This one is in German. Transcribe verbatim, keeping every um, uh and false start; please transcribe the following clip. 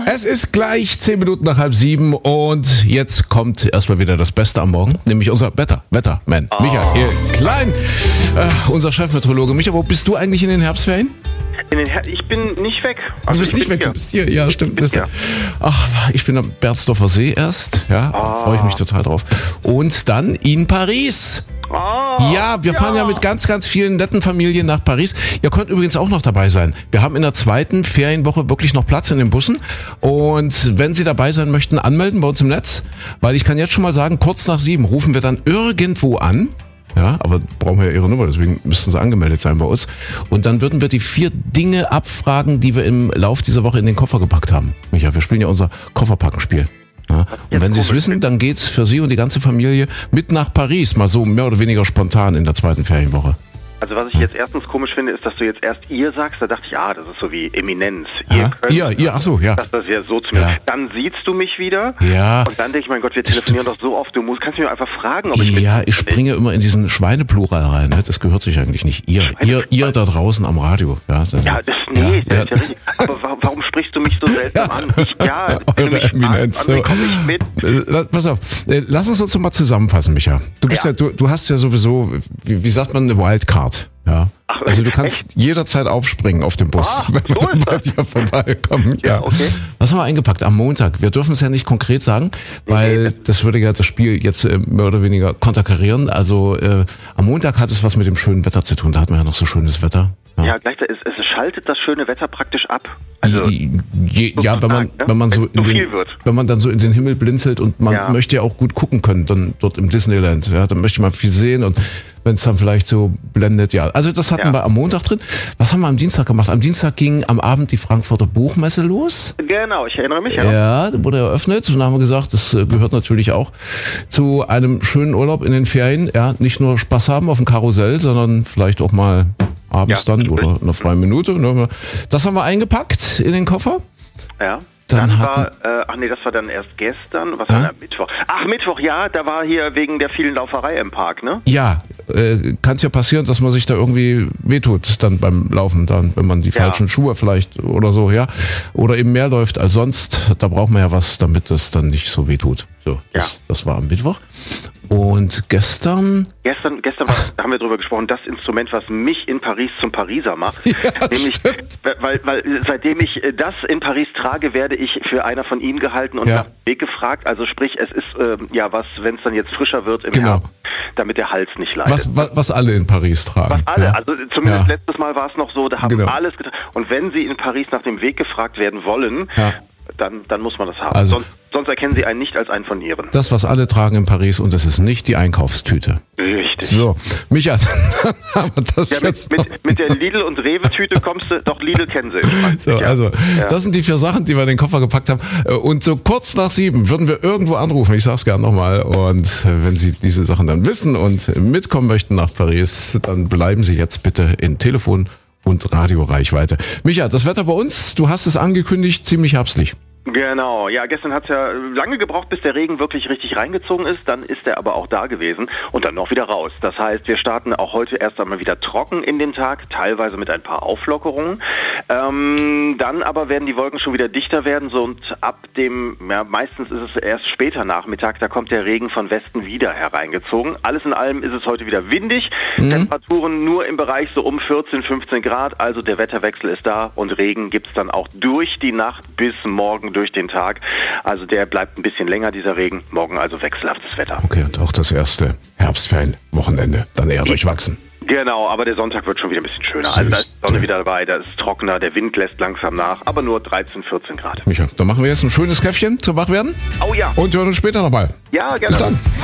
Es ist gleich zehn Minuten nach halb sieben und jetzt kommt erstmal wieder das Beste am Morgen, nämlich unser Wetter, Wetterman, oh. Michael Klein, äh, unser Chefmeteorologe. Michael, wo bist du eigentlich in den Herbstferien? In den Her- ich bin nicht weg. Also du bist nicht weg, hier. Du bist hier, ja, stimmt. Bist ja. Ach, ich bin am Bernsdorfer See erst, ja, oh. da freue ich mich total drauf. Und dann in Paris. Oh, ja, wir fahren ja. ja mit ganz, ganz vielen netten Familien nach Paris. Ihr könnt übrigens auch noch dabei sein. Wir haben in der zweiten Ferienwoche wirklich noch Platz in den Bussen. Und wenn Sie dabei sein möchten, anmelden bei uns im Netz. Weil ich kann jetzt schon mal sagen, kurz nach sieben rufen wir dann irgendwo an. Ja, aber brauchen wir ja Ihre Nummer, deswegen müssten Sie angemeldet sein bei uns. Und dann würden wir die vier Dinge abfragen, die wir im Lauf dieser Woche in den Koffer gepackt haben. Micha, wir spielen ja unser Kofferpackenspiel. Ja. Und wenn Sie es wissen, dann geht's für Sie und die ganze Familie mit nach Paris, mal so mehr oder weniger spontan in der zweiten Ferienwoche. Also was ich jetzt erstens komisch finde, ist, dass du jetzt erst ihr sagst, da dachte ich, ah, das ist so wie Eminenz. Ihr, könnt, ihr, ihr, ach so, ja. Das ist ja so zu mir. Ja. Dann siehst du mich wieder. Ja. Und dann denke ich, mein Gott, wir telefonieren doch so oft, du musst, kannst mich einfach fragen, ob ich Ja, ich springe immer in diesen Schweineplural rein, ne? Das gehört sich eigentlich nicht. Ihr, ihr, ihr da draußen am Radio. Ja, das, ja, das, nee, ja, das ja. ist ja richtig. Aber warum, warum sprichst du mich so seltsam ja. an? Ich, ja, Eure mich Eminenz. An, so. Komm ich mit. Äh, pass auf, äh, lass uns uns doch mal zusammenfassen, Micha. Du bist ja, ja du, du hast ja sowieso, wie, wie sagt man, eine Wildcard. Ja. Ach, also du kannst echt? jederzeit aufspringen auf dem Bus, ah, wenn wir so dann bei dir vorbeikommen. Ja. ja, okay. Was haben wir eingepackt? Am Montag. Wir dürfen es ja nicht konkret sagen, weil nee, das würde ja das Spiel jetzt äh, mehr oder weniger konterkarieren. Also äh, am Montag hat es was mit dem schönen Wetter zu tun. Da hat man ja noch so schönes Wetter. Ja, ja gleich, es, es schaltet das schöne Wetter praktisch ab. Also, je, ja, wenn man, wenn man so, in den, wenn man dann so in den Himmel blinzelt und man ja. möchte ja auch gut gucken können, dann dort im Disneyland, ja, dann möchte man viel sehen und wenn es dann vielleicht so blendet, ja. Also das hatten ja. wir am Montag drin. Was haben wir am Dienstag gemacht? Am Dienstag ging am Abend die Frankfurter Buchmesse los. Genau, ich erinnere mich. Ja, ja wurde eröffnet und dann haben wir gesagt, das gehört natürlich auch zu einem schönen Urlaub in den Ferien. Ja, nicht nur Spaß haben auf dem Karussell, sondern vielleicht auch mal abends ja, dann oder in einer freien Minute. Das haben wir eingepackt in den Koffer. Ja. Dann, dann hatten, war, äh, ach nee, das war dann erst gestern. Was ja? war denn Mittwoch? Ach, Mittwoch, ja, da war hier wegen der vielen Lauferei im Park, ne? Ja, äh, kann es ja passieren, dass man sich da irgendwie wehtut dann beim Laufen, dann, wenn man die ja. falschen Schuhe vielleicht oder so, ja. Oder eben mehr läuft als sonst. Da braucht man ja was, damit es dann nicht so wehtut. So, das, ja. das war am Mittwoch. Und gestern? Gestern, gestern war, haben wir darüber gesprochen, das Instrument, was mich in Paris zum Pariser macht. Ja, nämlich, weil, weil seitdem ich das in Paris trage, werde ich für einer von Ihnen gehalten und ja. nach dem Weg gefragt. Also sprich, es ist äh, ja was, wenn es dann jetzt frischer wird im genau. Herbst, damit der Hals nicht leidet. Was, was, was alle in Paris tragen. Was alle, ja. also zumindest ja. letztes Mal war es noch so, da haben genau. alles getan. Und wenn Sie in Paris nach dem Weg gefragt werden wollen, ja. dann, dann muss man das haben. Also, sonst, sonst erkennen Sie einen nicht als einen von Ihren. Das, was alle tragen in Paris, und das ist nicht die Einkaufstüte. Richtig. So, Micha, dann haben wir das ja, jetzt mit, mit, mit der Lidl- und Rewe-Tüte kommst du, doch Lidl kennen Sie. So, ja. also, ja. das sind die vier Sachen, die wir in den Koffer gepackt haben. Und so kurz nach sieben würden wir irgendwo anrufen, ich sag's gerne nochmal. Und wenn Sie diese Sachen dann wissen und mitkommen möchten nach Paris, dann bleiben Sie jetzt bitte in Telefon- und Radioreichweite. Micha, das Wetter bei uns, du hast es angekündigt, ziemlich herbstlich. Genau, ja, gestern hat es ja lange gebraucht, bis der Regen wirklich richtig reingezogen ist, dann ist er aber auch da gewesen und dann noch wieder raus. Das heißt, wir starten auch heute erst einmal wieder trocken in den Tag, teilweise mit ein paar Auflockerungen. Ähm, dann aber werden die Wolken schon wieder dichter werden, so und ab dem, ja, meistens ist es erst später Nachmittag, da kommt der Regen von Westen wieder hereingezogen. Alles in allem ist es heute wieder windig, mhm. Temperaturen nur im Bereich so um vierzehn, fünfzehn Grad, also der Wetterwechsel ist da und Regen gibt's dann auch durch die Nacht bis morgen durch den Tag. Also der bleibt ein bisschen länger, dieser Regen. Morgen also wechselhaftes Wetter. Okay, und auch das erste Herbstferien-Wochenende dann eher durchwachsen. Genau, aber der Sonntag wird schon wieder ein bisschen schöner. Süß. Also da ist die Sonne wieder dabei, da ist es trockener, der Wind lässt langsam nach, aber nur dreizehn, vierzehn Grad. Micha, dann machen wir jetzt ein schönes Käffchen zum Wachwerden. Oh ja. Und hören uns später nochmal. Ja, gerne. Bis dann.